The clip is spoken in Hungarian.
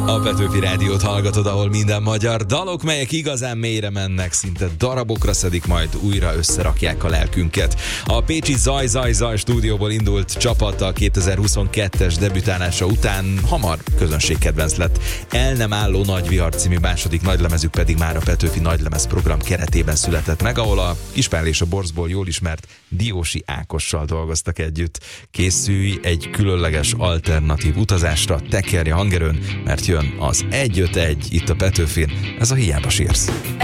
A Petőfi Rádiót hallgatod, ahol minden magyar dalok, melyek igazán mélyre mennek, szinte darabokra szedik, majd újra összerakják a lelkünket. A pécsi Zaj stúdióból indult csapat a 2022-es debütálása után hamar közönségkedvenc lett. El nem álló nagy vihar című második nagylemezük pedig már a Petőfi Nagylemez program keretében született meg, ahol a Kispál és a Borzból jól ismert Diósi Ákossal dolgoztak együtt. Készülj egy különleges alternatív utazásra, tekerj a hangerőn, mert jön az 151 itt a Petőfin, ez a Hiába sírsz.